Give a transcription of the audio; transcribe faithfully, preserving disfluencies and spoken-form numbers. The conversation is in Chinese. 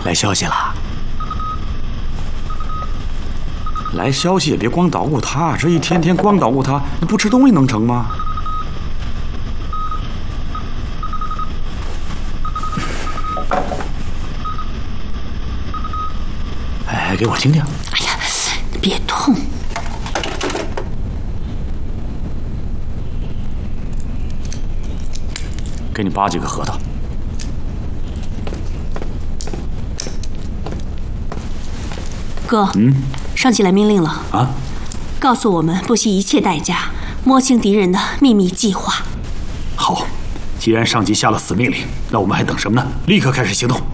来消息了。 来消息也别光捣鼓他，这一天天光捣鼓他，你不吃东西能成吗？ 哎，给我听听。 哎呀，你别动。 给你扒几个核桃。 哥， 嗯， 上级来命令了啊， 告诉我们不惜一切代价摸清敌人的秘密计划。 好，既然上级下了死命令，那我们还等什么呢？立刻开始行动。